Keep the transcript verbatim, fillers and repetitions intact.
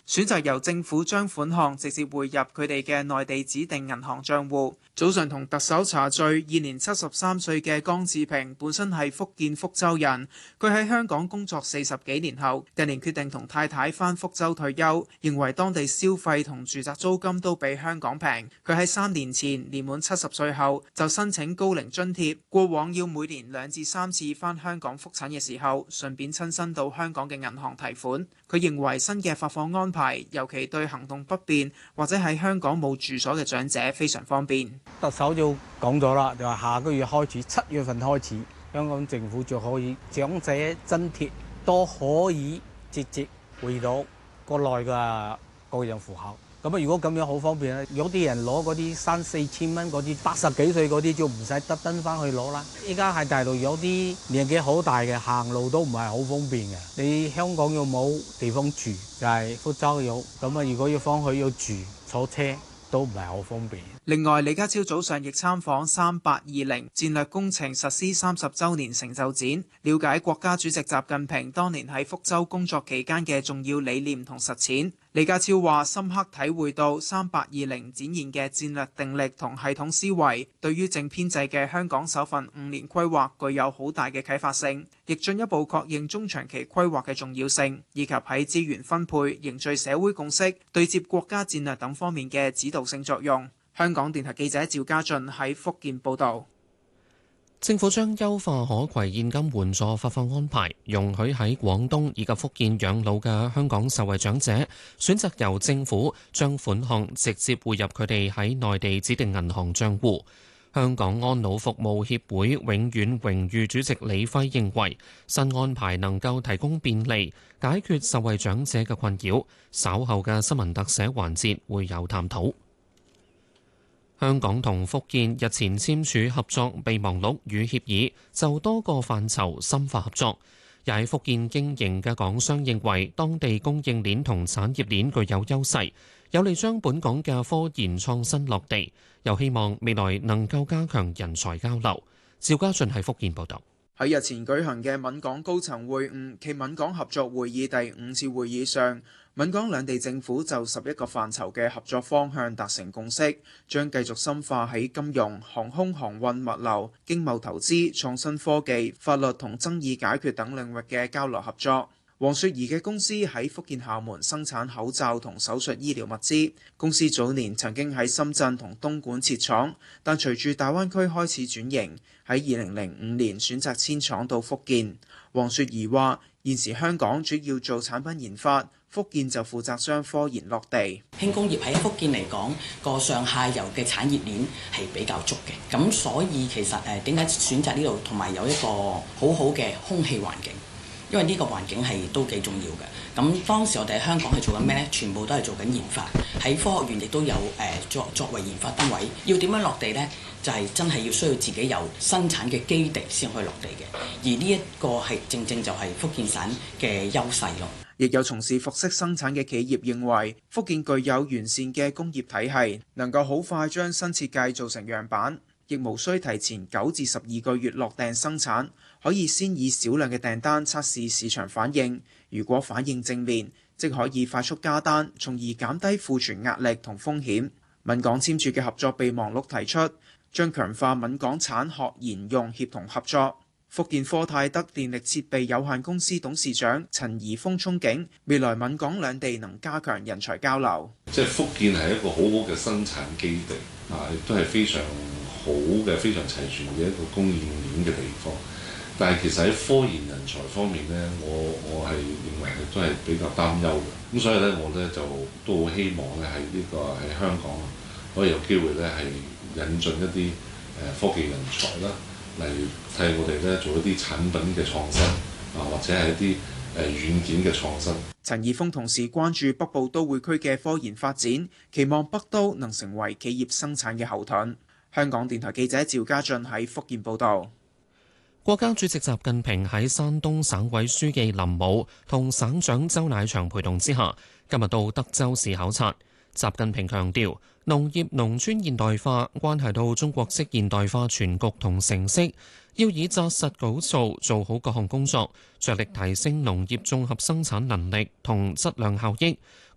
選擇由政府將款項直接匯入佢哋嘅內地指定銀行帳戶。早上同特首茶敘，現年七十三歲嘅江志平本身係福建福州人，佢喺香港工作四十幾年後，近年決定同太太返福州退休，認為當地消費同住宅租金都比香港平。佢喺三年前年滿七十歲後就申請高齡津貼，過往要每年兩至三次返香港覆診嘅時候，順便親身到香港嘅銀行提款。佢認為新嘅發放安排，尤其對行動不便或者喺香港冇住所嘅長者非常方便。 特首就講咗啦，就話下個月開始，七月份開始，香港政府就可以長者津貼都可以直接匯到國內嘅個人戶口。咁啊，如果咁樣好方便咧，有啲人攞嗰啲三四千蚊嗰啲八十幾歲嗰啲就唔使特登翻去攞啦。依家喺大陸有啲年紀好大嘅，行路都唔係好方便嘅。你香港又冇地方住，就係福州有，咁啊，如果要翻去要住坐車，都唔係好方便。 另外，李家超早上亦參訪三八二零戰略工程實施三十週年成就展，了解國家主席習近平當年喺福州工作期間嘅重要理念同實踐。李家超話：深刻體會到三八二零展現嘅戰略定力同系統思維，對於正編制嘅香港首份五年規劃具有好大嘅啟發性，亦進一步確認中長期規劃嘅重要性，以及喺資源分配、凝聚社會共識、對接國家戰略等方面嘅指導性作用。香港電台記者趙家俊喺福建報道。 政府將優化可攜現金援助發放安排，容許喺廣東以及福建養老嘅香港受惠長者選擇由政府將款項直接匯入佢哋喺內地指定銀行帳戶。香港安老服務協會永遠榮譽主席李輝認為，新安排能夠提供便利，解決受惠長者嘅困擾。稍後嘅新聞特寫環節會有探討。香港同福建日前簽署合作備忘錄與協議，就多個範疇深化合作。又喺福建經營嘅港商認為，當地供應鏈同產業鏈具有優勢，有利將本港嘅科研創新落地。又希望未來能夠加強人才交流。趙家俊喺福建報導。 喺日前舉行嘅閩港高層會晤暨閩港合作會議第五次會議上，閩港兩地政府就十一個範疇嘅合作方向達成共識，將繼續深化喺金融、航空航運物流、經貿投資、創新科技、法律同爭議解決等領域嘅交流合作。黃雪兒嘅公司喺福建廈門生產口罩同手術醫療物資。公司早年曾經喺深圳同東莞設廠，但隨住大灣區開始轉型，喺二零零五年選擇遷廠到福建。黃雪兒話：現時香港主要做產品研發，福建就負責將科研落地。 輕工業喺福建嚟講，個上下游嘅產業鏈係比較足嘅，咁所以其實誒點解選擇呢度，同埋有一個好好嘅空氣環境。因為呢個環境係都幾重要嘅。咁當時我哋喺香港係做緊咩呢？全部都係做緊研發，喺科學園亦都有誒、呃、作作為研發單位。要點樣落地呢？就係、是、真係要需要自己有生產嘅基地先可以落地嘅。而呢一個係正正就係福建省嘅優勢咯。 亦有從事服飾生產嘅企業認為，福建具有完善嘅工業體系，能夠好快將新設計做成樣板，亦無需提前九至十二個月落訂生產。可以先以少量嘅訂單測試市場反應，如果反應正面，即可以快速加單，從而減低庫存壓力同風險。閩港簽署嘅合作備忘錄提出，將強化閩港產學研用協同合作。福建科泰德電力設備有限公司董事長陳怡峰憧憬，未來閩港兩地能加強人才交流。 即係福建係一個好好嘅生產基地，啊，亦都係非常好嘅、非常齊全嘅一個供應鏈嘅地方。但係其實喺科研人才方面呢，我我係認為係都係比較擔憂嘅。咁所以咧，我咧就都好希望咧喺呢個喺香港可以有機會咧係引進一啲誒科技人才啦，嚟替我哋咧做一啲產品嘅創新啊，或者係一啲誒軟件嘅創新。 陳義峰同時關注北部都會區嘅科研發展，期望北都能成為企業生產嘅後盾。香港電台記者趙家俊喺福建報導。 國家主席習近平喺山東省委書記林武同省長周乃祥陪同之下，今日到德州市考察。習近平強調，農業農村現代化關係到中國式現代化全局同成色，要以紮實舉措做好各項工作，着力提升農業綜合生產能力同質量效益，